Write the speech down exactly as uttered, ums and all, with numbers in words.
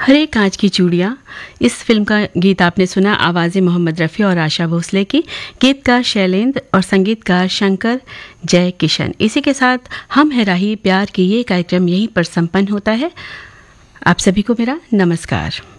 हरे कांच की चूड़ियाँ, इस फिल्म का गीत आपने सुना। आवाज़ें मोहम्मद रफ़ी और आशा भोसले की, गीतकार शैलेंद्र और संगीतकार शंकर जय किशन। इसी के साथ हम है राही प्यार की ये कार्यक्रम यहीं पर संपन्न होता है। आप सभी को मेरा नमस्कार।